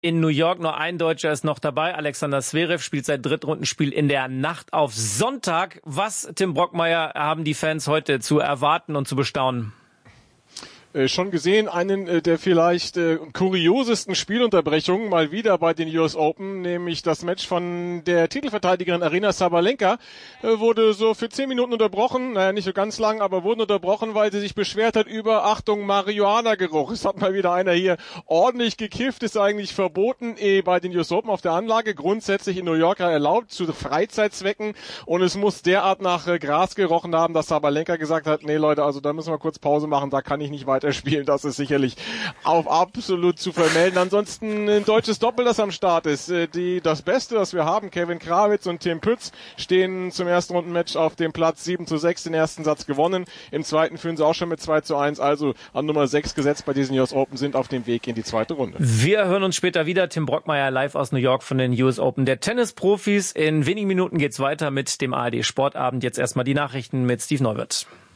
In New York nur ein Deutscher ist noch dabei. Alexander Zverev spielt sein Drittrundenspiel in der Nacht auf Sonntag. Was, Tim Brockmeier, haben die Fans heute zu erwarten und zu bestaunen? Schon gesehen, einen der vielleicht kuriosesten Spielunterbrechungen mal wieder bei den US Open, nämlich das Match von der Titelverteidigerin Aryna Sabalenka wurde so für 10 Minuten unterbrochen, naja, nicht so ganz lang, aber wurden unterbrochen, weil sie sich beschwert hat über, Achtung, Marihuana-Geruch. Es hat mal wieder einer hier ordentlich gekifft, ist eigentlich verboten bei den US Open auf der Anlage, grundsätzlich in New York erlaubt, zu Freizeitzwecken, und es muss derart nach Gras gerochen haben, dass Sabalenka gesagt hat, nee Leute, also da müssen wir kurz Pause machen, da kann ich nicht weiter spielen, das ist sicherlich auf absolut zu vermelden. Ansonsten ein deutsches Doppel, das am Start ist. Das Beste, das wir haben, Kevin Krawitz und Tim Pütz, stehen zum ersten Rundenmatch auf dem Platz 7:6, den ersten Satz gewonnen. Im zweiten führen sie auch schon mit 2:1, also an Nummer 6 gesetzt bei diesen US Open, sind auf dem Weg in die zweite Runde. Wir hören uns später wieder. Tim Brockmeier live aus New York von den US Open der Tennisprofis. In wenigen Minuten geht's weiter mit dem ARD Sportabend. Jetzt erstmal die Nachrichten mit Steve Neuwirth.